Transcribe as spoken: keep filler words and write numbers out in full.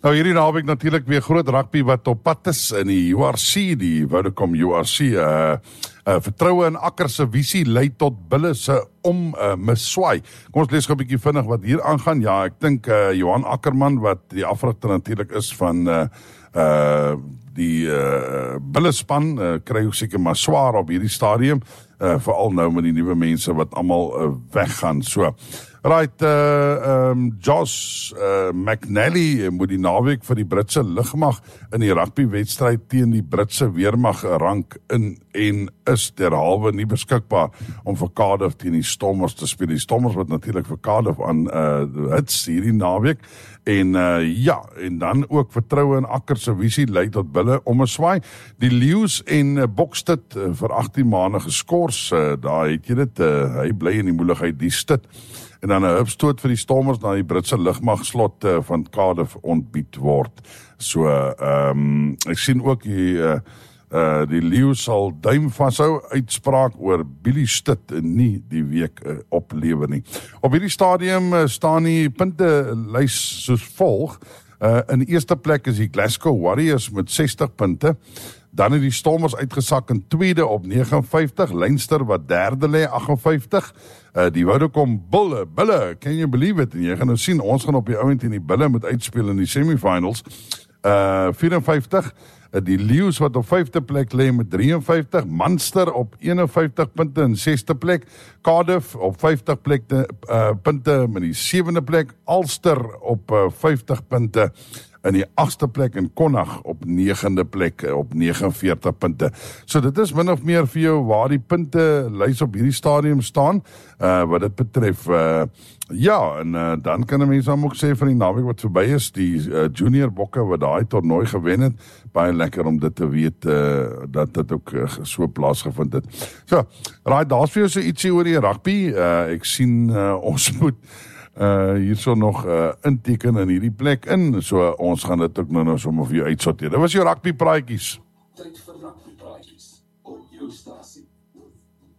Nou hierdie naweek natuurlik weer groot rugby wat op pad is in die U R C, die Vodacom U R C. Uh, uh, vertroue in Akker se visie lei tot Bulle se om uh, miswaai. Kom ons lees gou 'n bietjie vinnig wat hier aangaan. Ja, ek dink uh, Johan Ackerman wat die afrigter natuurlik is van uh, uh, die uh, Bulle span uh, kry ook seker maar swaar op hierdie stadium. Uh, veral nou met die nuwe mense wat almal uh, weggaan. So, right, uh, um, Josh uh, McNally moet die naweek vir die Britse lugmag in die rugbywedstryd teen die Britse weermag rank in en is derhalwe nie beskikbaar om vir Cardiff teen die Stormers te speel. Die Stormers wat natuurlik vir Cardiff aan uh, hits hierdie naweek. En uh, ja, en dan ook vertroue in Akker se visie lei tot Bulle om 'n swaai. Die Lions en uh, Bokstit uh, vir agttien maande geskort, uh, daar het jy dit, uh, hy bly in die moeilikheid die stit. En dan 'n hupstoot vir die Stormers na die Britse lugmag slot uh, van Cardiff ontbied word. So, ehm um, ek sien ook die uh, uh, die Lions sal duim vashou, uitspraak oor Billy Stitt en nie die week uh, oplewer nie. Op hierdie stadium uh, staan die punte lys soos volg. Uh, in die eerste plek is die Glasgow Warriors met sestig punte. Dan het die Stormers uitgesak in tweede op negenenvyftig, Leinster wat derde lê agt en vyftig, uh, die Vodacom Bulle, Bulle, can you believe it? En jy gaan nou sien, ons gaan op die ouend en die Bulle moet uitspeel in die semifinals, uh, vyf en vyftig, uh, die Lions wat op vyfde plek lê met drie en vyftig, Munster op een en vyftig punte in sesde plek, Cardiff op vyftig plek, uh, punte met die sewende plek, Ulster op uh, vyftig punte, in die agste plek en Connacht op negende plek op negenenveertig punte. So dit is min of meer vir jou waar die punte lys op hierdie stadium staan, uh, wat dit betref. Uh, ja, en uh, dan kan 'n mens dan ook sê van die naweek wat verby is, die uh, junior bokke wat daai toernooi gewen het, baie lekker om dit te weet, uh, dat dit ook uh, so plaasgevind het. So, right, daar's vir jou so ietsie oor die rugby. Uh, ek sien uh, ons moet Uh, hier so nog uh, inteken in hierdie plek in, so ons gaan dit ook nou nou sommer vir jou uitsorteer. Dit was jou rugby praatjies. Tyd vir rugby praatjies op jou stasie.